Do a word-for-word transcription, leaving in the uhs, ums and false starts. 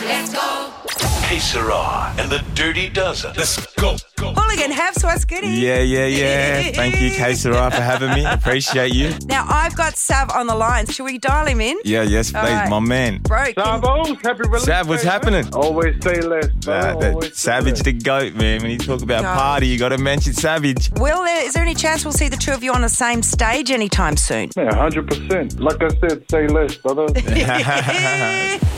Let's go. K Sarah and the Dirty Dozen. Let's go. Hooligan, have Swaskitty. Yeah, yeah, yeah. Thank you, K Sarah, for having me. Appreciate you. Now, I've got Sav on the line. Should we dial him in? Yeah, yes, please, right. my man. Bro, can- Savos, happy release. Sav, what's day, happening? man. Always say less, bro. Nah, that Always say Savage less. the goat, man. When you talk about God. party, you got to mention Savage. Will there, is there any chance we'll see the two of you on the same stage anytime soon? Yeah, one hundred percent. Like I said, say less, brother.